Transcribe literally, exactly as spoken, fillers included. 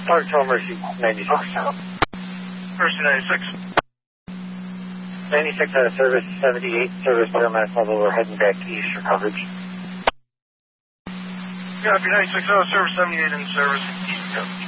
Start to emergency ninety-six. Emergency ninety-six. ninety-six out of service, seventy-eight, service paramedic level, we're heading back east for coverage. Copy, ninety-six out of service, seventy-eight in service, east coverage.